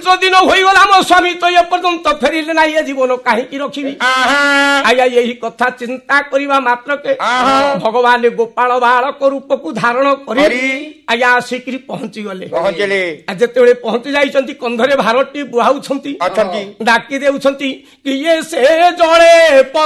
ଦିନ ହୋଇଗଲା ମୋ ସ୍ୱାମୀ ତ ଏପର୍ଯ୍ୟନ୍ତ ଫେରିଲେ ନାହିଁ, ଏ ଜୀବନ କାହିଁକି ରଖିବି? ଆଜ୍ଞା ଏହି କଥା ଚିନ୍ତା କରିବା ମାତ୍ରକେ ଭଗବାନ ଗୋପାଳ ବାଳକ ରୂପକୁ ଧାରଣ କରି ଆଜ୍ଞା ଆସିକିରି ପହଞ୍ଚିଗଲେ। ଯେତେବେଳେ ପହଞ୍ଚି ଯାଇଛନ୍ତି କନ୍ଧରେ ଭାରଟି ବୁହାଉଛନ୍ତି, ଡାକି ଦେଉଛନ୍ତି କି ଇଏ ସେ ଜଳେ